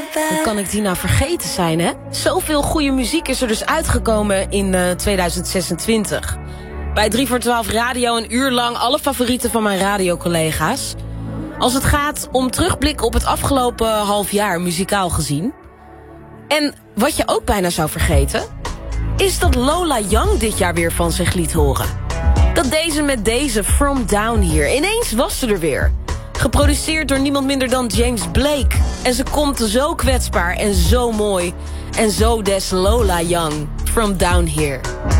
Hoe kan ik die nou vergeten zijn, hè? Zoveel goede muziek is er dus uitgekomen in 2026. Bij 3 voor 12 radio een uur lang alle favorieten van mijn radiocollega's. Als het gaat om terugblikken op het afgelopen half jaar, muzikaal gezien. En wat je ook bijna zou vergeten, is dat Lola Young dit jaar weer van zich liet horen. Dat deze met deze From Down Here, ineens was ze er weer. Geproduceerd door niemand minder dan James Blake. En ze komt zo kwetsbaar en zo mooi. En zo des Lola Young, From Down Here.